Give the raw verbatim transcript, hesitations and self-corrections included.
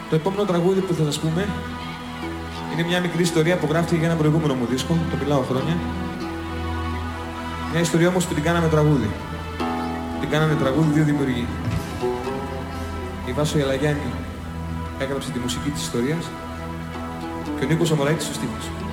Το επόμενο τραγούδι που θα σας πούμε είναι μια μικρή ιστορία που γράφτηκε για ένα προηγούμενο μου δίσκο, το μιλάω χρόνια. Μια ιστορία όμως που την κάναμε τραγούδι. Την κάναμε τραγούδι δύο δημιουργοί. Η Βάσο Ιαλαγιάννη έγραψε τη μουσική της ιστορίας και ο Νίκος Αμοραϊτης στους στίχους.